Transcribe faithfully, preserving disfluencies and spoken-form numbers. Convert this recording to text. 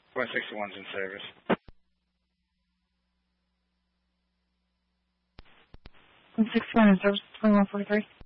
one sixty-one's in service. one sixty-one in service, twenty-one forty-three.